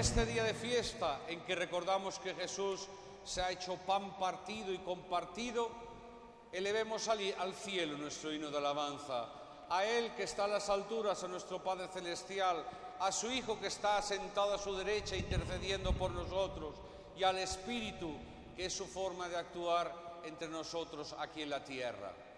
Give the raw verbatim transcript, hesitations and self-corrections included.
este día de fiesta en que recordamos que Jesús se ha hecho pan partido y compartido, elevemos al, al cielo nuestro himno de alabanza, a Él que está a las alturas, a nuestro Padre Celestial, a su Hijo que está sentado a su derecha intercediendo por nosotros, y al Espíritu que es su forma de actuar entre nosotros aquí en la tierra.